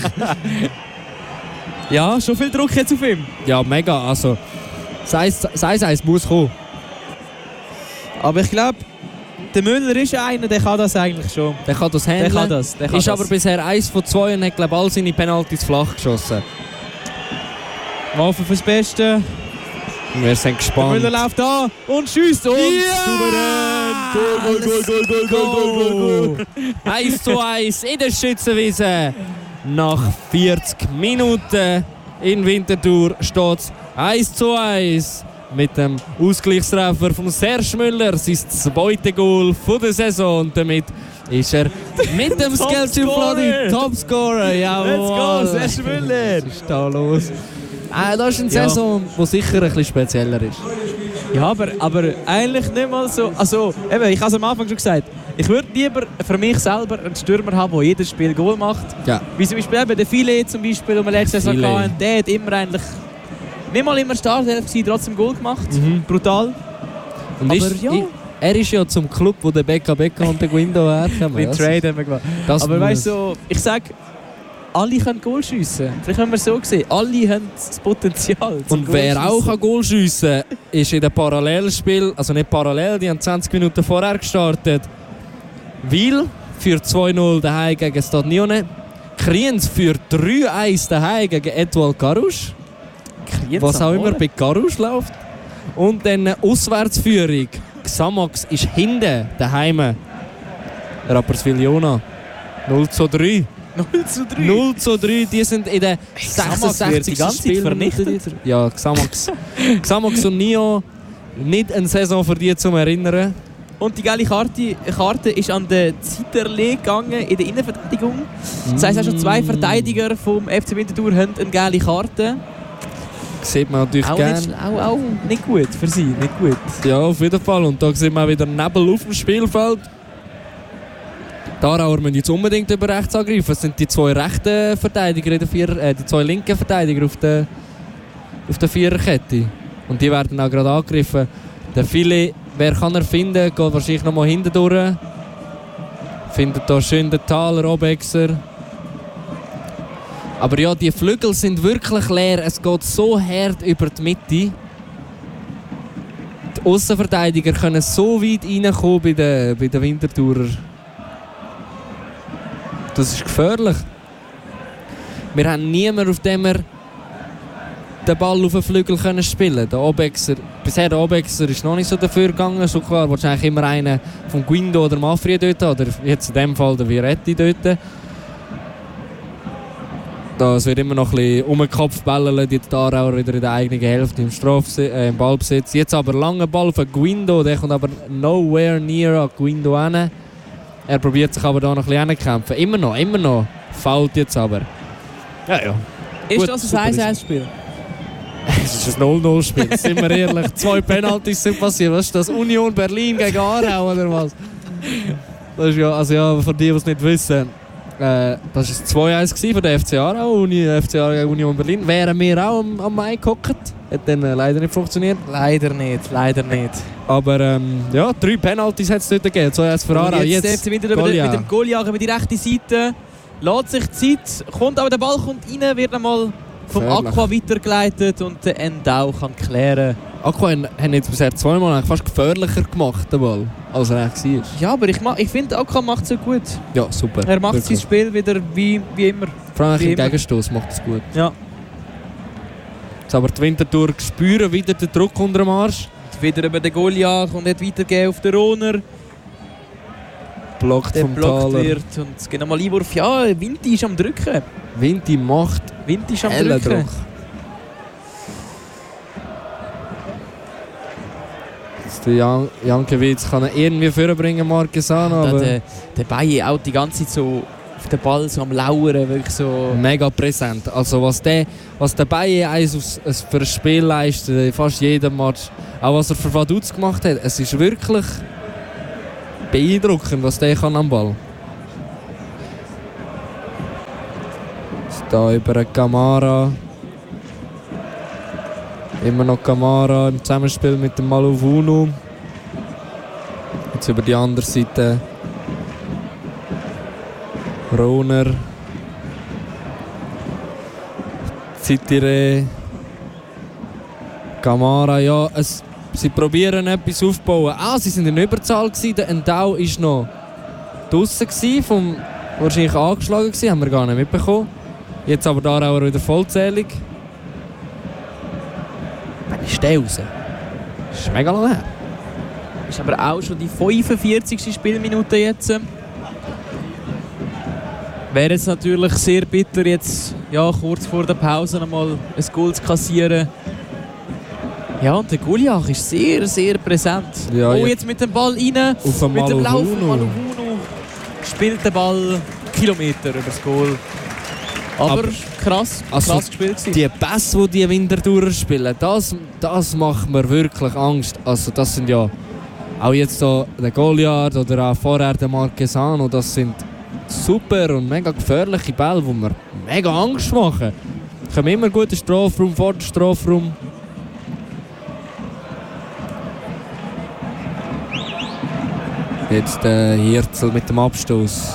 Ja, schon viel Druck jetzt auf ihm. Ja, mega. Also, Sei muss kommen. Aber ich glaube, der Müller ist einer, der kann das eigentlich schon. Der kann das handeln. Der kann das. Ist aber bisher 1 von 2 und hat, glaube ich, all seine Penaltys flach geschossen. Hoffen fürs Beste. Wir sind gespannt. Der Müller läuft an und schießt und souverän. Goal. 1:1 in der Schützenwiese. Nach 40 Minuten in Winterthur steht es 1:1 mit dem Ausgleichstreffer von Serge Müller. Sein zweites Goal der Saison. Und damit ist er mit dem Skelzio-Fladi Topscorer. Jawohl. Let's go, Serge Müller. Was ist da los? Das ist eine Saison, die sicher ein bisschen spezieller ist. Ja, aber eigentlich nicht mal so. Also, eben, ich habe es am Anfang schon gesagt, ich würde lieber für mich selber einen Stürmer haben, der jedes Spiel Goal macht. Ja. Wie zum Beispiel eben der Filet, zum Beispiel, den wir letztes Jahr hatten, der hat immer eigentlich nicht mal immer Startelf gewesen, trotzdem Goal gemacht. Brutal. Und aber er ist ja zum Club, wo der Becca und der Guindo herkommen. Mit Trade haben wir gemacht. Aber weißt du, ich sage, alle können Goal schiessen. Vielleicht haben wir es so gesehen. Alle haben das Potenzial. Und wer auch ein Goal schiessen kann, ist in dem Parallelspiel, also nicht parallel, die haben 20 Minuten vorher gestartet. Weil für 2-0 daheim gegen Stade Nyonnais. Kriens für 3-1 daheim gegen Etoile Carouge. Was auch immer bei Carouge läuft. Und dann eine Auswärtsführung. Xamax ist hinten daheim. Rapperswil-Jona 0:3. 0:3, die sind in der 66. Spiel vernichtet. Ja, Xamax und Nio, nicht eine Saison für die zum Erinnern. Und die geile Karte ist an den Zeiterlee gegangen in der Innenverteidigung. Das heisst, auch schon 2 Verteidiger vom FC Winterthur haben eine geile Karte. Sieht man natürlich gerne. Auch nicht gut für sie, nicht gut. Ja, auf jeden Fall. Und da sieht man wieder Nebel auf dem Spielfeld. Die Aarauer müssen jetzt unbedingt über rechts angreifen. Es sind die 2 rechten Verteidiger, die 2 linken Verteidiger auf der Viererkette. Und die werden auch gerade angegriffen. Der Filet, wer kann er finden? Geht wahrscheinlich noch mal hinten durch. Findet hier schön den Thaler, Obexer. Aber ja, die Flügel sind wirklich leer. Es geht so hart über die Mitte. Die Aussenverteidiger können so weit reinkommen bei den Winterthurer. Das ist gefährlich. Wir haben niemanden, auf dem wir den Ball auf den Flügel können spielen können. Bisher der Obexer ist noch nicht so dafür gegangen. So klar, wahrscheinlich immer einen von Guindo oder Mafria dort, oder jetzt in dem Fall der Viretti dort. Es wird immer noch ein bisschen um den Kopf bellen, die Aarauer wieder in der eigenen Hälfte im Ballbesitz. Jetzt aber langer Ball von Guindo, der kommt aber nowhere near an Guindo hin. Er probiert sich aber da noch ein bisschen hinzukämpfen. Immer noch. Fault jetzt aber. Ja. Ist gut, das ein 1-1-Spiel? Es ist ein 0-0-Spiel, sind wir ehrlich. 2 Penaltys sind passiert. Was ist das? Union Berlin gegen Aarau oder was? Das ist ja, für die, die es nicht wissen. Das war 2-1 von der FC Aarau, FC Aarau gegen Union Berlin. Wären wir auch am Mai gehockt. Hat dann leider nicht funktioniert. Leider nicht. Aber 3 Penaltys hat es dort gegeben. 2-1 für Aarau. Jetzt der FC Winterthur mit dem Goaljager über die rechte Seite. Lässt sich Zeit, aber der Ball kommt rein, wird einmal vom Aqua weitergeleitet und der Endau kann klären. Aqua haben jetzt bisher 2-mal fast gefährlicher gemacht, den Ball, als er war. Ja, aber ich finde, Aqua macht es so gut. Ja, super. Er macht sein Spiel wieder wie immer. Vor allem im Gegenstoß macht es gut. Ja. Jetzt aber die Winterthur spüren wieder den Druck unter dem Arsch. Wieder über den Goliath und nicht weitergeben auf den Rohner. Blockt vom Thaler. Wird und es geht nochmal Einwurf. Ja, Vinti ist am Drücken. Vinti macht ist am Drücken. Druck. Der Jankiewicz kann ihn irgendwie vorbringen, Marquesano. Aber der Baye auch die ganze Zeit so auf den Ball so am Lauern, wirklich so... Mega präsent. Also was der Baye für ein Spiel leistet, fast jedem Match. Auch was er für Vaduz gemacht hat, es ist wirklich beeindruckend, was der kann am Ball. Da über Camara. Immer noch Camara im Zusammenspiel mit dem Malovunu. Jetzt über die andere Seite Roner. Zitire. Camara, ja. Sie probieren etwas aufzubauen. Sie sind in Überzahl gewesen. Der Endau war noch draussen gewesen, wahrscheinlich angeschlagen gewesen, haben wir gar nicht mitbekommen. Jetzt aber da auch wieder vollzählig. Wann ist der raus? Das ist mega lange her. Ist aber auch schon die 45. Spielminute jetzt. Wäre es natürlich sehr bitter, jetzt kurz vor der Pause noch mal ein Goal zu kassieren. Ja, und der Guliach ist sehr, sehr präsent. Ja, jetzt mit dem Ball rein, mit dem Lauf von Malovunu. Spielt den Ball Kilometer über das Goal. Aber krass gespielt gewesen. Die Pässe, die Winterthurer spielen, das macht mir wirklich Angst. Also das sind ja auch jetzt so der Goliath oder auch vorher der Marquesano, das sind super und mega gefährliche Bälle, die mir mega Angst machen. Kommen immer gut in den Strafraum, vor den Strafraum. Jetzt der Hirzel mit dem Abstoß.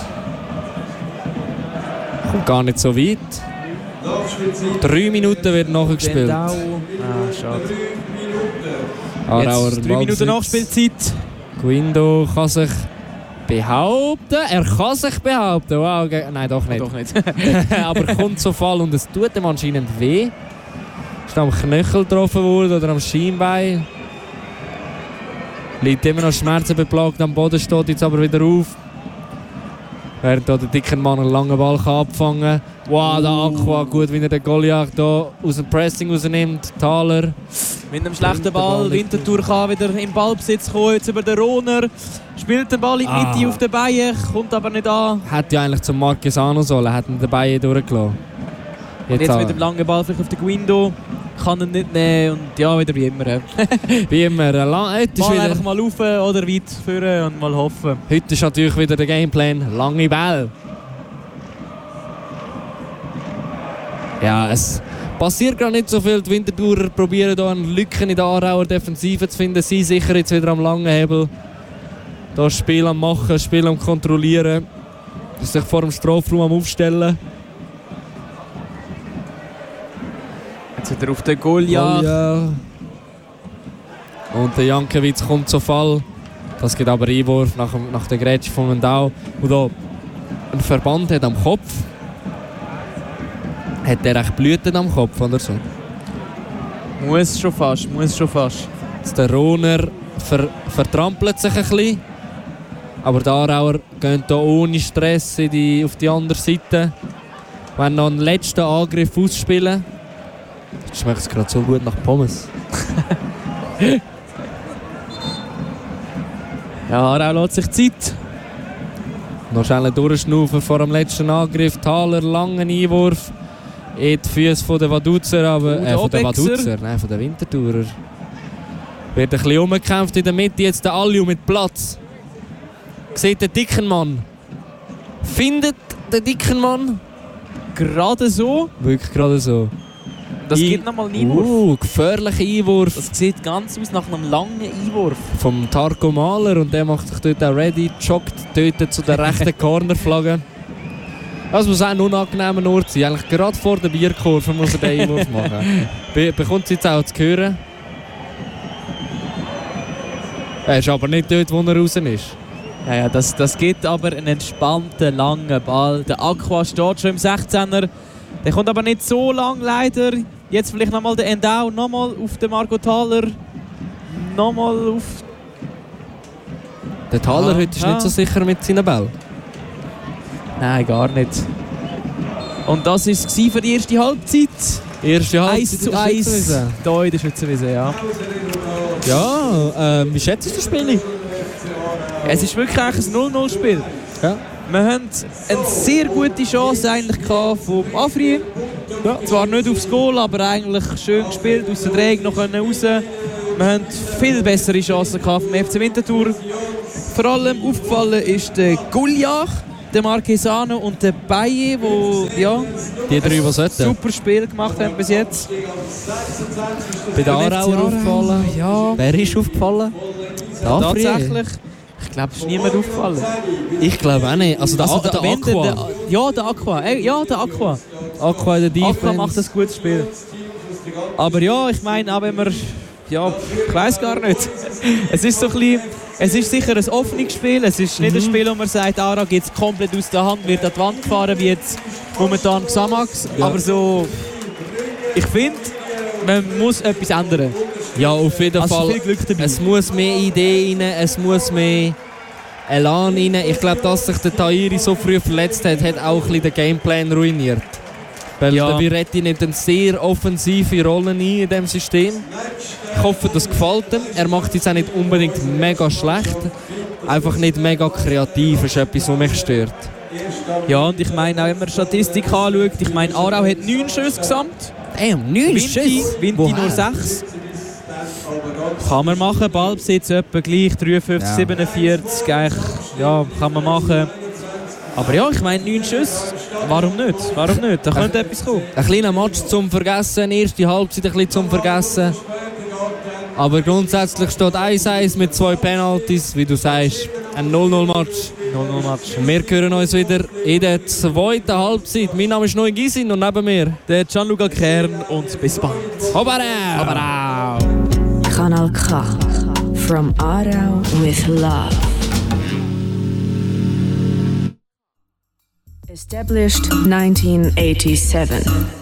Kommt gar nicht so weit. 3 Minuten wird nachgespielt. Schade. Jetzt 3 Minuten Nachspielzeit. Guindo kann sich behaupten. Er kann sich behaupten. Wow, nein, doch nicht. Doch nicht. Aber kommt zu Fall und es tut ihm anscheinend weh. Ist am Knöchel getroffen worden oder am Schienbein. Liegt immer noch schmerzenbeplagt am Boden, steht jetzt aber wieder auf. Während der dicke Mann einen langen Ball abfangen kann. Wow, der Aqua, gut, wie er den Goliath hier aus dem Pressing rausnimmt. Thaler. Mit einem schlechten Ball. Winterthur kann wieder im Ballbesitz kommen. Jetzt über den Roner. Spielt den Ball in die Mitte auf den Beinen. Kommt aber nicht an. Hätte ja eigentlich zum Marquesano sollen. Hätte ihn den Beinen durchgelassen. Jetzt mit dem langen Ball vielleicht auf den Guindo. Kann ihn nicht nehmen und ja, wieder wie immer. Wie immer. Mal einfach mal rauf oder weit führen und mal hoffen. Heute ist natürlich wieder der Gameplan. Lange Bälle. Ja, es passiert gerade nicht so viel. Die Winterthurer probieren hier eine Lücke in der Aarauer Defensive zu finden. Sie sicher jetzt wieder am langen Hebel. Das Spiel am Machen, das Spiel am Kontrollieren. Sich vor dem Strafraum am Aufstellen. Jetzt wieder auf den Goliath. Und der Jankiewicz kommt zu Fall. Das geht aber Einwurf nach der Grätsche von Endau. Und da einen Verband hat am Kopf. Hat er echt Blüten am Kopf oder so? Muss schon fast. Jetzt der Roner vertrampelt sich ein bisschen. Aber die Aarauer gehen hier ohne Stress auf die andere Seite. Wenn noch einen letzten Angriff ausspielen. Jetzt schmeckt es gerade so gut nach Pommes. Ja, Aarau lässt sich Zeit. Noch schnell durchschnaufen vor dem letzten Angriff. Thaler, langen Einwurf. In die Füße der Vaduzer, aber von der Winterthurer. Wird ein bisschen umgekämpft in der Mitte. Jetzt der Alliu mit Platz. Sieht den dicken Mann. Findet den dicken Mann. Gerade so. Wirklich gerade so. Das gibt nochmal einen Einwurf. Gefährlicher Einwurf. Das sieht ganz aus nach einem langen Einwurf. Vom Tarko Mahler und der macht sich dort auch ready, joggt dort zu der rechten Cornerflagge. Das muss auch ein unangenehmer Ort sein. Eigentlich gerade vor der Bierkurve muss er den Einwurf machen. Bekommt sie jetzt auch zu hören. Er ist aber nicht dort, wo er raus ist. Ja, das gibt aber einen entspannten, langen Ball. Der Aqua steht schon im 16er. Der kommt aber nicht so lang, leider. Jetzt vielleicht nochmal der Endau, nochmal auf den Marco Thaler. Nochmal auf... Der Thaler heute ist nicht so sicher mit seinen Bällen. Nein, gar nicht. Und das war es für die erste Halbzeit. Erste Halbzeit 1:1 hier in der Schützenwiese, ja. Ja, wie schätzt du das Spiel? Es ist wirklich eigentlich ein 0-0-Spiel. Ja. Wir haben eine sehr gute Chance eigentlich vom Afri. Ja. Zwar nicht aufs Goal, aber eigentlich schön gespielt, aus der Drehung noch raus. Wir haben viel bessere Chancen vom FC Winterthur. Vor allem aufgefallen ist der Guljach, der Marquesano und der Baye, die die drei, die sollten. Super Spiel gemacht haben bis jetzt. Bei den Aarauer aufgefallen? Ja. Wer ist aufgefallen? Tatsächlich. Ich glaube, es ist niemand aufgefallen. Ich glaube auch nicht. Also der Aqua. Der Aqua. Der Aqua. Aqua in der Defense. Aqua macht ein gutes Spiel. Aber ja, ich meine, auch wenn wir... Ja, ich weiss gar nicht. Es ist so ein bisschen... Es ist sicher ein offenes Spiel. Es ist nicht ein Spiel, wo man sagt, Aarau geht es komplett aus der Hand, wird an die Wand gefahren, wie jetzt momentan Xamax. Ja. Aber so... Ich finde, man muss etwas ändern. Ja, auf jeden Fall. Es muss mehr Ideen rein, es muss mehr Elan rein. Ich glaube, dass sich der Tahiri so früh verletzt hat, hat auch ein bisschen den Gameplan ruiniert. Weil der Viretti nimmt eine sehr offensive Rolle ein in diesem System. Ich hoffe, das gefällt ihm. Er macht es auch nicht unbedingt mega schlecht. Einfach nicht mega kreativ, ist etwas, was mich stört. Ja, und ich meine, auch wenn man die Statistik anschaut, ich meine, Aarau hat 9 Schüsse gesamt. 9 Schüsse? Vinti nur 6. Kann man machen, Ballbesitz etwa gleich, 53, 47, eigentlich, ja, kann man machen. Aber ja, ich meine 9 Schüsse, warum nicht? Da könnte etwas kommen. Ein kleiner Match zum Vergessen, erste Halbzeit ein bisschen zum Vergessen. Aber grundsätzlich steht 1-1 mit 2 Penalties, wie du sagst, ein 0-0-Match. Wir hören uns wieder in der zweiten Halbzeit. Mein Name ist Noin Gisin und neben mir der Gianluca Kern und bis bald. Hobarau! Kanal K. From Aarau with love. Established 1987.